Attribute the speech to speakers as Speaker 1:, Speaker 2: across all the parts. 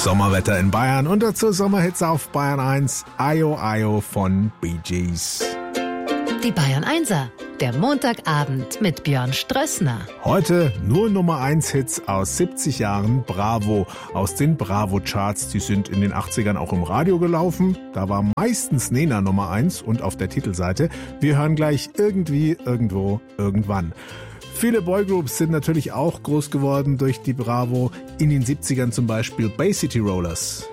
Speaker 1: Sommerwetter in Bayern und dazu Sommerhits auf Bayern 1, Ayo Ayo von Bee Gees.
Speaker 2: Die Bayern 1er, der Montagabend mit Björn Strössner.
Speaker 1: Heute nur Nummer 1 Hits aus 70 Jahren Bravo, aus den Bravo-Charts. Die sind in den 80ern auch im Radio gelaufen. Da war meistens Nena Nummer 1 und auf der Titelseite. Wir hören gleich irgendwie, irgendwo, irgendwann. Viele Boygroups sind natürlich auch groß geworden durch die Bravo. In den 70ern zum Beispiel Bay City Rollers.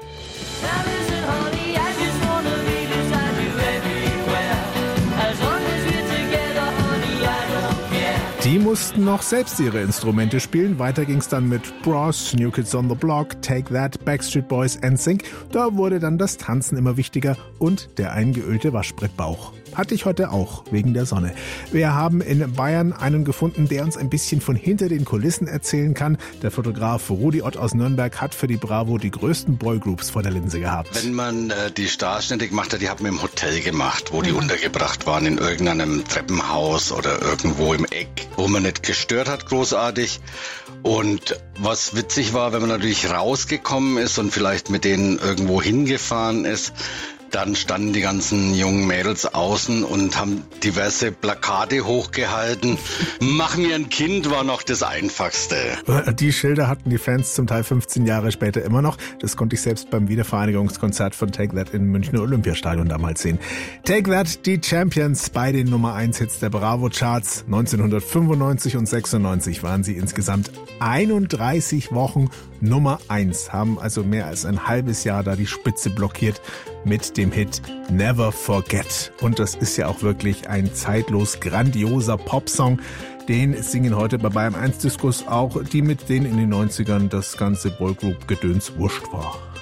Speaker 1: Die mussten noch selbst ihre Instrumente spielen. Weiter ging's dann mit Bros, New Kids on the Block, Take That, Backstreet Boys, NSYNC. Da wurde dann das Tanzen immer wichtiger und der eingeölte Waschbrettbauch. Hatte ich heute auch, wegen der Sonne. Wir haben in Bayern einen gefunden, der uns ein bisschen von hinter den Kulissen erzählen kann. Der Fotograf Rudi Ott aus Nürnberg hat für die Bravo die größten Boygroups vor der Linse gehabt.
Speaker 3: Wenn man die Starschnitte gemacht hat, die haben wir im Hotel gemacht, wo die untergebracht waren, in irgendeinem Treppenhaus oder irgendwo im Eck, wo man nicht gestört hat, großartig. Und was witzig war, wenn man natürlich rausgekommen ist und vielleicht mit denen irgendwo hingefahren ist, dann standen die ganzen jungen Mädels außen und haben diverse Plakate hochgehalten. Mach mir ein Kind war noch das Einfachste.
Speaker 1: Die Schilder hatten die Fans zum Teil 15 Jahre später immer noch. Das konnte ich selbst beim Wiedervereinigungskonzert von Take That im Münchner Olympiastadion damals sehen. Take That, die Champions bei den Nummer 1 Hits der Bravo-Charts. 1995 und 96 waren sie insgesamt 31 Wochen Nummer 1, haben also mehr als ein halbes Jahr da die Spitze blockiert mit dem Hit Never Forget. Und das ist ja auch wirklich ein zeitlos grandioser Popsong. Den singen heute bei Bayern 1 Diskus auch die, mit denen in den 90ern das ganze Boygroup-Gedöns wurscht war.